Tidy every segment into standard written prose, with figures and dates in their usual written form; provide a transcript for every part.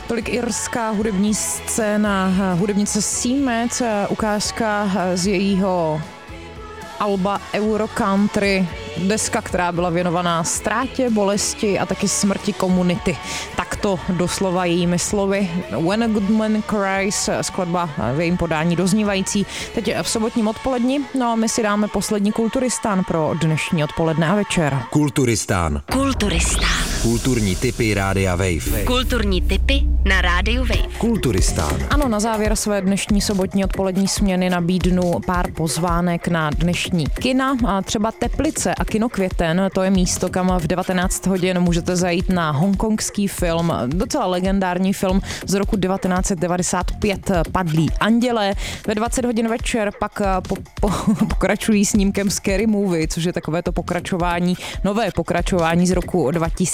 Tolik irská hudební scéna, hudebnice Seamad, ukázka z jejího alba Eurocountry, deska, která byla věnovaná ztrátě, bolesti a taky smrti komunity. Takto doslova jejími slovy. When a Good Man Cries, skladba v jejím podání doznívající teď v sobotním odpoledni. No a my si dáme poslední Kulturistán pro dnešní odpoledne a večer. Kulturistán. Kulturní tipy Rádia Wave. Kulturní tipy na Rádiu Wave. Kulturistán. Ano, na závěr své dnešní sobotní odpolední směny nabídnu pár pozvánek na dnešní kina. A třeba Teplice a kino Květen, to je místo, kam v 19 hodin můžete zajít na hongkongský film, docela legendární film z roku 1995, Padlí andělé. Ve 20 hodin večer pak pokračují snímkem Scary Movie, což je takové to pokračování, nové pokračování z roku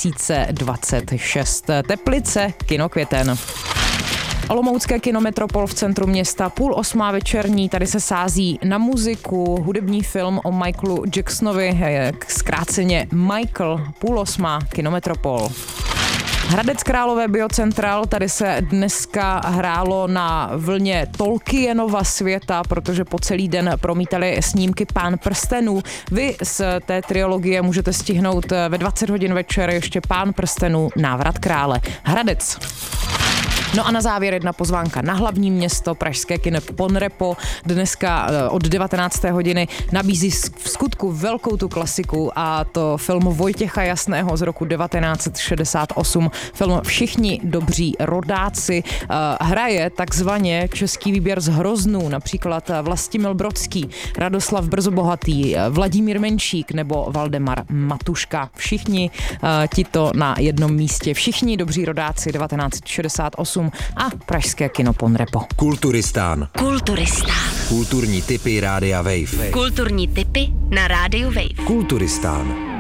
2026. Teplice, kino Květen. Olomoucké kino Metropol v centru města, 7:30 večerní, tady se sází na muziku, hudební film o Michaelu Jacksonovi, zkráceně Michael, 7:30, kino Metropol. Hradec Králové Biocentral, tady se dneska hrálo na vlně Tolkienova světa, protože po celý den promítali snímky Pán prstenů. Vy z té trilogie můžete stihnout ve 20 hodin večer ještě Pán prstenů, Návrat krále. Hradec. No a na závěr jedna pozvánka na hlavní město, pražské kino Ponrepo. Dneska od 19. hodiny nabízí v skutku velkou tu klasiku, a to film Vojtěcha Jasného z roku 1968. Film Všichni dobří rodáci. Hraje takzvaně český výběr z Hroznů, například Vlastimil Brodský, Radoslav Brzobohatý, Vladimír Menšík nebo Valdemar Matuška. Všichni tito na jednom místě. Všichni dobří rodáci 1968 a pražské kino Ponrepo. Kulturistán. Kulturní tipy Rádia Wave. Kulturní tipy na Rádiu Wave. Kulturistán.